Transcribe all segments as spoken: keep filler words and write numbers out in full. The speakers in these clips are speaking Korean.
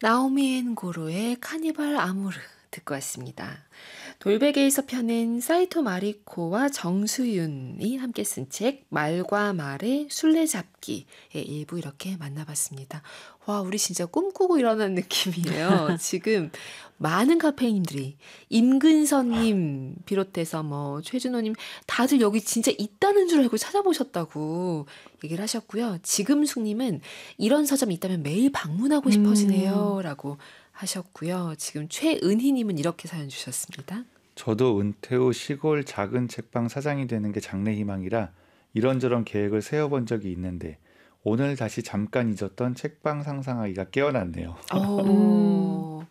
나오미 앤 고로의 카니발 아모르 듣고 왔습니다. 돌베개에서 펴낸 사이토 마리코와 정수윤이 함께 쓴 책 말과 말의 술래잡기의 일부 이렇게 만나봤습니다. 와, 우리 진짜 꿈꾸고 일어난 느낌이에요. 지금 많은 카페인들이 임근선님 비롯해서 뭐 최준호님 다들 여기 진짜 있다는 줄 알고 찾아보셨다고 얘기를 하셨고요. 지금숙님은 이런 서점이 있다면 매일 방문하고 싶어지네요 음. 라고 하셨고요. 지금 최은희님은 이렇게 사연 주셨습니다. 저도 은퇴 후 시골 작은 책방 사장이 되는 게 장래 희망이라 이런저런 계획을 세워본 적이 있는데 오늘 다시 잠깐 잊었던 책방 상상하기가 깨어났네요. 어,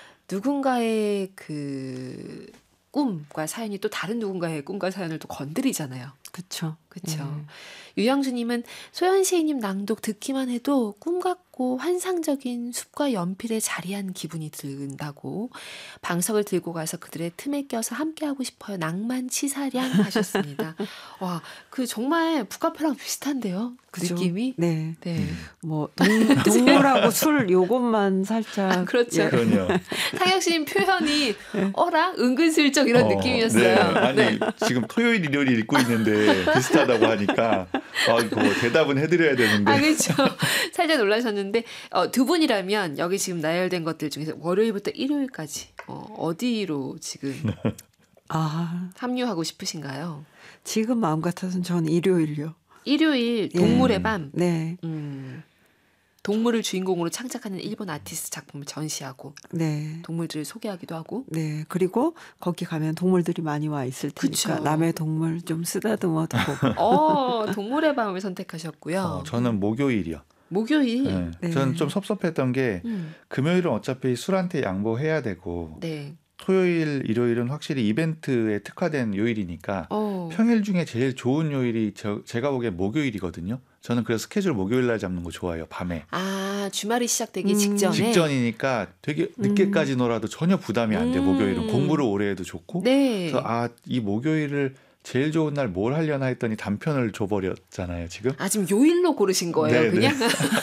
누군가의 그 꿈과 사연이 또 다른 누군가의 꿈과 사연을 또 건드리잖아요. 그렇죠. 그렇죠. 예. 유영수님은 소연시인님 낭독 듣기만 해도 꿈 같고 환상적인 숲과 연필에 자리한 기분이 든다고 방석을 들고 가서 그들의 틈에 껴서 함께하고 싶어요. 낭만 치사량 하셨습니다. 와, 그 정말 북카페랑 비슷한데요. 그죠? 느낌이. 네. 네. 뭐 동, 동물하고 술 요것만 살짝. 아, 그렇죠. 예. 그럼요. 상혁씨님 표현이 어라 은근슬쩍 이런 어, 느낌이었어요. 네. 아니 네. 지금 토요일 일요일 읽고 있는데 비슷하다고 하니까 아 이거 뭐 대답은 해드려야 되는데. 아, 그렇죠. 살짝 놀라셨는데 어, 두 분이라면 여기 지금 나열된 것들 중에서 월요일부터 일요일까지 어, 어디로 지금 아, 합류하고 싶으신가요? 지금 마음 같아서는 전 일요일요. 일요일 예. 동물의 밤. 네. 음, 동물을 주인공으로 창작하는 일본 아티스트 작품을 전시하고 네. 동물들을 소개하기도 하고. 네. 그리고 거기 가면 동물들이 많이 와 있을 테니까 그쵸. 남의 동물 좀 쓰다듬어도 보고. 어, 동물의 밤을 선택하셨고요. 어, 저는 목요일이요. 목요일. 네. 네. 저는 좀 섭섭했던 게 음, 금요일은 어차피 술한테 양보해야 되고 네. 토요일, 일요일은 확실히 이벤트에 특화된 요일이니까 어, 평일 중에 제일 좋은 요일이 저, 제가 보기엔 목요일이거든요. 저는 그래서 스케줄 목요일 날 잡는 거 좋아해요. 밤에. 아, 주말이 시작되기 음, 직전에. 직전이니까 되게 늦게까지 놀아도 전혀 부담이 안 돼. 음. 목요일은 공부를 오래 해도 좋고. 네. 그래서 아, 이 목요일을 제일 좋은 날 뭘 하려나 했더니 단편을 줘버렸잖아요. 지금. 아, 지금 요일로 고르신 거예요, 네, 그냥?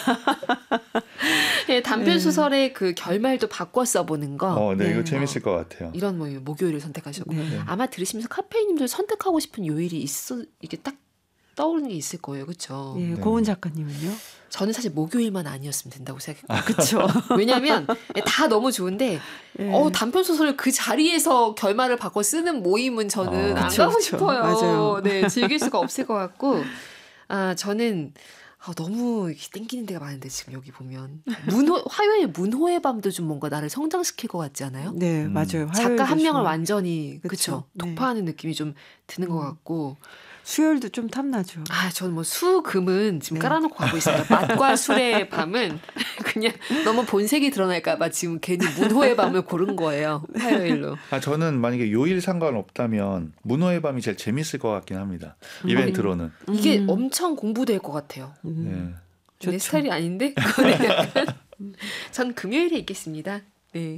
네, 단편 소설의 그 결말도 바꿔 써보는 거. 어, 네, 네. 이거 재밌을 것 같아요. 이런 뭐 목요일을 선택하셨고. 네. 아마 들으시면서 카페인님들 선택하고 싶은 요일이 있어, 이게 딱 떠오르는 게 있을 거예요, 그렇죠? 예, 네. 고은 작가님은요? 저는 사실 목요일만 아니었으면 된다고 생각했거든요. 아, 그렇죠. 왜냐하면 다 너무 좋은데 예. 어, 단편 소설을 그 자리에서 결말을 바꿔 쓰는 모임은 저는 아, 안 그쵸, 가고 그쵸. 싶어요. 맞아요. 네, 즐길 수가 없을 것 같고. 아, 저는 아, 너무 이렇게 땡기는 데가 많은데 지금 여기 보면 문호 화요일 문호의 밤도 좀 뭔가 나를 성장시킬 것 같지 않아요? 네, 음. 맞아요. 작가 한 화요일도 명을 좋아요. 완전히 그쵸. 그쵸 네. 독파하는 느낌이 좀 드는 것 음. 같고. 수요일도 좀 탐나죠. 아, 저는 뭐 수금은 지금 네. 깔아놓고 하고 있습니다. 맛과 술의 밤은 그냥 너무 본색이 드러날까봐 지금 괜히 문호의 밤을 고른 거예요. 화요일로. 아, 저는 만약에 요일 상관없다면 문호의 밤이 제일 재밌을 것 같긴 합니다. 이벤트로는. 이게 음. 엄청 공부될 것 같아요. 음. 네. 내 좋죠. 스타일이 아닌데? 그거는 약간 전 금요일에 있겠습니다. 네.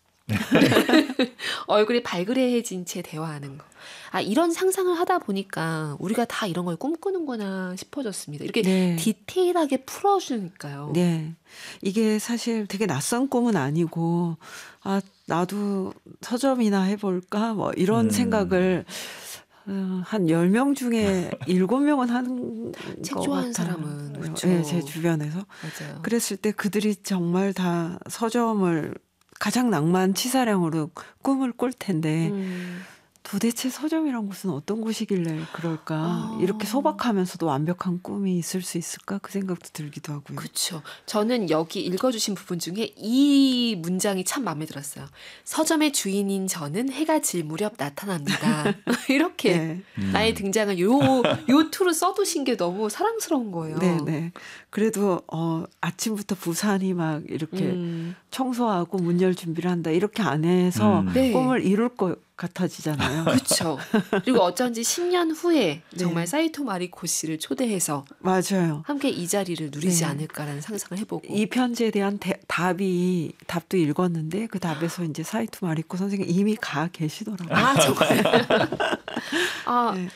얼굴이 발그레해진 채 대화하는 거. 아, 이런 상상을 하다 보니까 우리가 다 이런 걸 꿈꾸는구나 싶어졌습니다. 이렇게 네. 디테일하게 풀어주니까요. 네. 이게 사실 되게 낯선 꿈은 아니고, 아, 나도 서점이나 해볼까? 뭐, 이런 음. 생각을, 어, 한 열 명 중에 일곱 명은 하는 책 것 좋아하는 같아요. 사람은, 그쵸. 네, 제 주변에서. 맞아요. 그랬을 때 그들이 정말 다 서점을 가장 낭만 치사량으로 꿈을 꿀 텐데, 음. 도대체 서점이란 곳은 어떤 곳이길래 그럴까? 아. 이렇게 소박하면서도 완벽한 꿈이 있을 수 있을까? 그 생각도 들기도 하고요. 그렇죠. 저는 여기 읽어주신 부분 중에 이 문장이 참 마음에 들었어요. 서점의 주인인 저는 해가 질 무렵 나타납니다. 이렇게 네. 음. 나의 등장을 요, 요 투로 써두신 게 너무 사랑스러운 거예요. 네, 네. 그래도 어, 아침부터 부산이 막 이렇게 음. 청소하고 문 열 준비를 한다. 이렇게 안 해서 음. 네. 꿈을 이룰 것 같아지잖아요. 그렇죠. 그리고 어쩐지 십 년 후에 네. 정말 사이토 마리코 씨를 초대해서 맞아요. 함께 이 자리를 누리지 네. 않을까라는 상상을 해보고. 이 편지에 대한 대, 답이 답도 읽었는데 그 답에서 이제 사이토 마리코 선생님 이미 가 계시더라고요. 아, 정말. 아, 네.